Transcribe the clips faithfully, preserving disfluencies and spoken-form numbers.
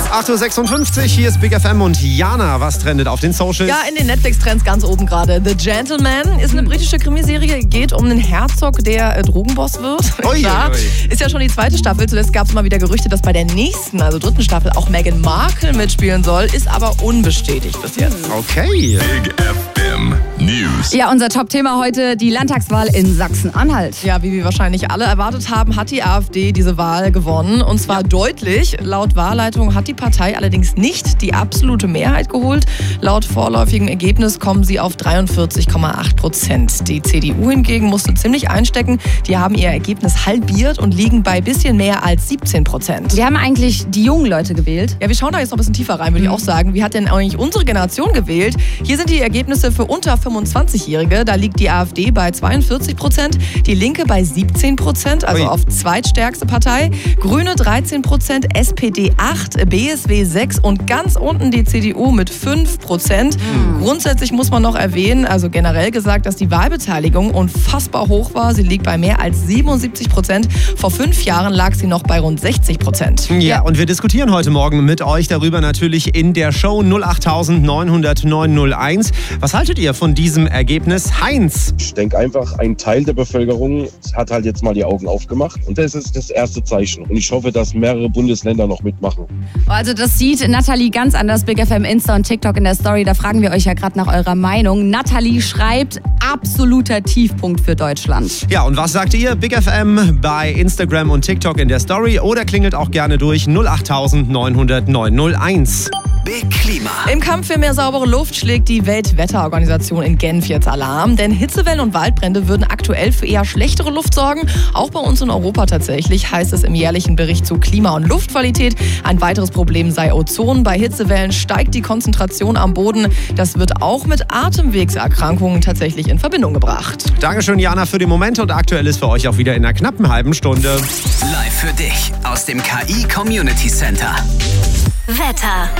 acht Uhr sechsundfünfzig, hier ist Big F M und Jana. Was trendet auf den Socials? Ja, in den Netflix-Trends ganz oben gerade. The Gentleman ist eine britische Krimiserie, geht um einen Herzog, der äh, Drogenboss wird. Ui, Klar, ui. ist ja schon die zweite Staffel. Zuletzt gab es mal wieder Gerüchte, dass bei der nächsten, also dritten Staffel, auch Meghan Markle mitspielen soll. Ist aber unbestätigt bis jetzt. Okay. Big F M News. Ja, unser Top-Thema heute, die Landtagswahl in Sachsen-Anhalt. Ja, wie wir wahrscheinlich alle erwartet haben, hat die AfD diese Wahl gewonnen. Und zwar deutlich. Laut Wahlleitung hat die Partei allerdings nicht die absolute Mehrheit geholt. Laut vorläufigem Ergebnis kommen sie auf dreiundvierzig Komma acht Prozent. Die C D U hingegen musste ziemlich einstecken. Die haben ihr Ergebnis halbiert und liegen bei bisschen mehr als siebzehn Prozent. Wir haben eigentlich die jungen Leute gewählt. Ja, wir schauen da jetzt noch ein bisschen tiefer rein, würde ich auch sagen. Wie hat denn eigentlich unsere Generation gewählt? Hier sind die Ergebnisse für unter fünfundzwanzigjährige. Da liegt die AfD bei zweiundvierzig Prozent, die Linke bei siebzehn Prozent, also Ui. auf zweitstärkste Partei. Grüne dreizehn Prozent, S P D acht, B S W sechs und ganz unten die C D U mit fünf Prozent. Mhm. Grundsätzlich muss man noch erwähnen, also generell gesagt, dass die Wahlbeteiligung unfassbar hoch war. Sie liegt bei mehr als siebenundsiebzig Prozent. Vor fünf Jahren lag sie noch bei rund sechzig Prozent. Ja, und wir diskutieren heute Morgen mit euch darüber natürlich in der Show null acht neun null null neun null eins. Was haltet ihr von diesem Ergebnis? Heinz. Ich denke einfach, ein Teil der Bevölkerung hat halt jetzt mal die Augen aufgemacht. Und das ist das erste Zeichen. Und ich hoffe, dass mehrere Bundesländer noch mitmachen. Also das sieht Nathalie ganz anders. Big F M Insta und TikTok in der Story. Da fragen wir euch ja gerade nach eurer Meinung. Nathalie schreibt, absoluter Tiefpunkt für Deutschland. Ja, und was sagt ihr? Big F M bei Instagram und TikTok in der Story oder klingelt auch gerne durch null acht neun null null neun null eins. Big Klima. Im Kampf für mehr saubere Luft schlägt die Weltwetterorganisation in Genf jetzt Alarm. Denn Hitzewellen und Waldbrände würden aktuell für eher schlechtere Luft sorgen. Auch bei uns in Europa tatsächlich, heißt es im jährlichen Bericht zu Klima- und Luftqualität. Ein weiteres Problem sei Ozon. Bei Hitzewellen steigt die Konzentration am Boden. Das wird auch mit Atemwegserkrankungen tatsächlich in Verbindung gebracht. Dankeschön, Jana, für den Moment. Und aktuell ist für euch auch wieder in einer knappen halben Stunde. Live für dich aus dem K I Community Center. Wetter.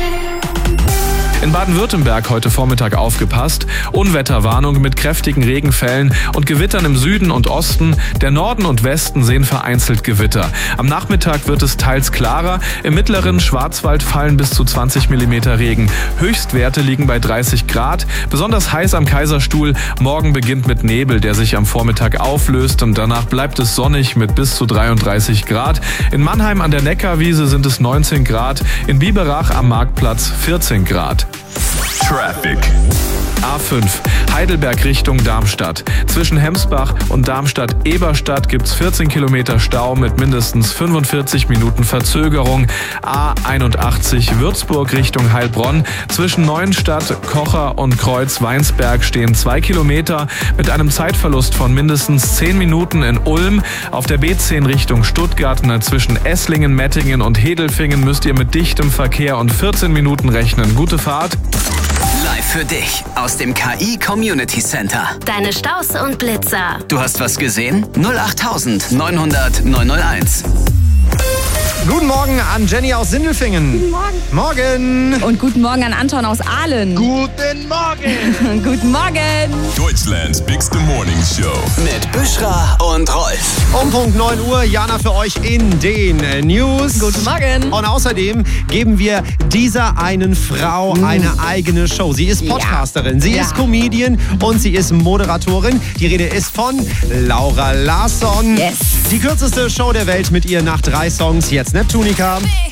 In Baden-Württemberg heute Vormittag aufgepasst. Unwetterwarnung mit kräftigen Regenfällen und Gewittern im Süden und Osten. Der Norden und Westen sehen vereinzelt Gewitter. Am Nachmittag wird es teils klarer. Im mittleren Schwarzwald fallen bis zu zwanzig Millimeter Regen. Höchstwerte liegen bei dreißig Grad. Besonders heiß am Kaiserstuhl. Morgen beginnt mit Nebel, der sich am Vormittag auflöst. Und danach bleibt es sonnig mit bis zu dreiunddreißig Grad. In Mannheim an der Neckarwiese sind es neunzehn Grad. In Biberach am Marktplatz vierzehn Grad. Traffic. A fünf, Heidelberg Richtung Darmstadt. Zwischen Hemsbach und Darmstadt-Eberstadt gibt's vierzehn Kilometer Stau mit mindestens fünfundvierzig Minuten Verzögerung. A einundachtzig, Würzburg Richtung Heilbronn. Zwischen Neuenstadt, Kocher und Kreuz-Weinsberg stehen zwei Kilometer mit einem Zeitverlust von mindestens zehn Minuten in Ulm. Auf der B zehn Richtung Stuttgart zwischen Esslingen, Mettingen und Hedelfingen müsst ihr mit dichtem Verkehr und vierzehn Minuten rechnen. Gute Fahrt. Live für dich aus dem K I Community Center. Deine Staus und Blitzer. Du hast was gesehen? null acht neun null null neun null eins. Guten Morgen an Jenny aus Sindelfingen. Guten Morgen. Morgen. Und guten Morgen an Anton aus Aalen. Guten Morgen! Guten Morgen. Deutschlands Bigste Morning Show. Mit Büschra und Rolf. Um Punkt neun Uhr, Jana für euch in den äh, News. Guten Morgen. Und außerdem geben wir dieser einen Frau eine eigene Show. Sie ist Podcasterin, sie Ja. ist Comedian und sie ist Moderatorin. Die Rede ist von Laura Larsson. Yes. Die kürzeste Show der Welt mit ihr nach drei Songs. Jetzt Neptunica.